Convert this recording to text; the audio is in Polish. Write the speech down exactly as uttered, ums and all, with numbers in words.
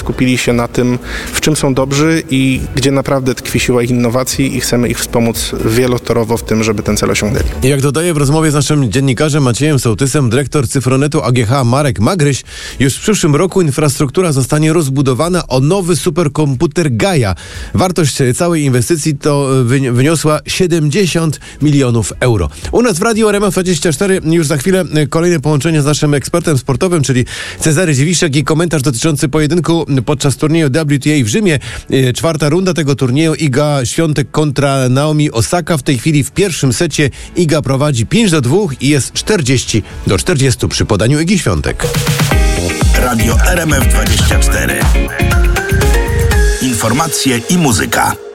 skupili się na tym, w czym są dobrzy i gdzie naprawdę tkwi siła ich innowacji i chcemy ich wspomóc wielotorowo w tym, żeby ten cel osiągnęli. Jak dodaje w rozmowie z naszym dziennikarzem Maciejem Sołtysem dyrektor Cyfronetu A G H Marek Magryś, już w przyszłym roku infrastruktura zostanie rozbudowana o nowy superkomputer Gaia. Wartość całej inwestycji to wyniosła siedemdziesiąt milionów euro. U nas w Radiu R M F dwadzieścia cztery już za chwilę kolejne połączenie z naszym ekspertem sportowym, czyli Cezary Dziewiszek i komentarz dotyczący pojedynku podczas turnieju W T A w Rzymie. Czwarta runda tego turnieju, Iga Świątek kontra Naomi Osaka. W tej chwili w pierwszym secie Iga prowadzi pięć do dwóch i jest czterdzieści do czterdziestu przy podaniu Igi Świątek. Radio R M F dwadzieścia cztery. Informacje i muzyka.